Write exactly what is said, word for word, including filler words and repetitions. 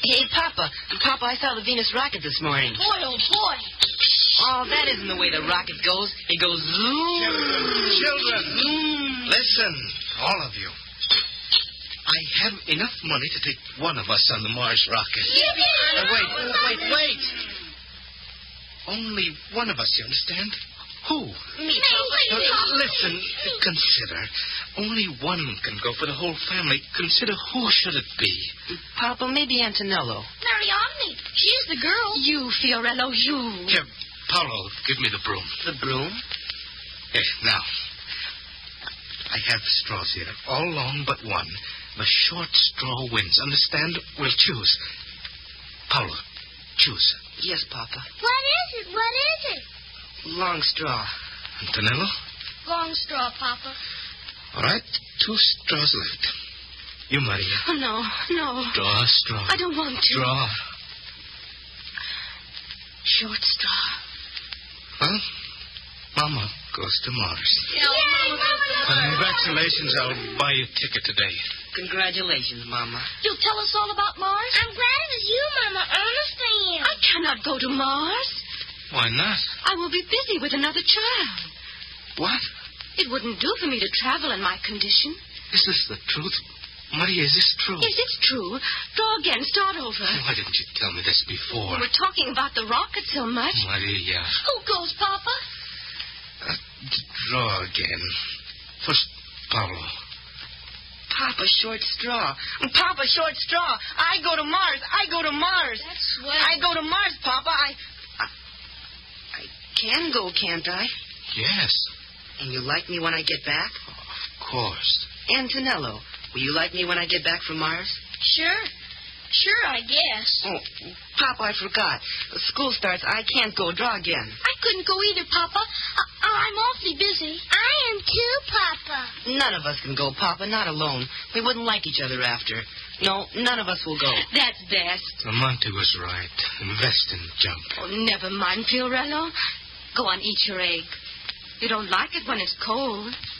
Hey, Papa. Papa, I saw the Venus rocket this morning. Boy, oh, boy. Oh, that isn't the way the rocket goes. It goes zoom. Children, children, zoom. listen, all of you. I have enough money to take one of us on the Mars rocket. Uh, wait, wait, wait. Only one of us, you understand? Who? Me, Papa. Uh, listen, consider. Only one can go for the whole family. Consider who should it be? Papa, maybe Antonello. Mariani. She's the girl. You, Fiorello, you. Here, Paolo, give me the broom. The broom? Here, now. I have straws here, all long but one. The short straw wins. Understand? We'll choose. Paolo, choose. Yes, Papa. What is it? What is it? Long straw. Antonello? Long straw, Papa. All right, two straws left. You, Maria. Oh, no, no. Draw a straw. I don't want to. Draw. Short straw. Well, Mama goes to Mars. Yeah, Mama goes to Congratulations. I'll buy you a ticket today. Congratulations, Mama. You'll tell us all about Mars? I'm glad it was you, Mama. Honest I am. I cannot go to Mars. Why not? I will be busy with another child. What? It wouldn't do for me to travel in my condition. Is this the truth? Maria, is this true? Yes, it's true. Draw again. Start over. Why didn't you tell me this before? We were talking about the rocket so much. Maria. Who goes, Papa? Uh, d- draw again. First, Pablo. Papa, short straw. Papa, short straw. I go to Mars. I go to Mars. That's swell. I go to Mars, Papa. I, I... I can go, can't I? Yes. And you like me when I get back? Of course. Antonello, will you like me when I get back from Mars? Sure. Sure, I guess. Oh, Papa, I forgot. School starts. I can't go. Draw again. I couldn't go either, Papa. I- I'm awfully busy. I am too, Papa. None of us can go, Papa. Not alone. We wouldn't like each other after. No, none of us will go. That's best. Monty was right. Invest in junk. Oh, never mind, Fiorello. Go on, eat your egg. You don't like it when it's cold.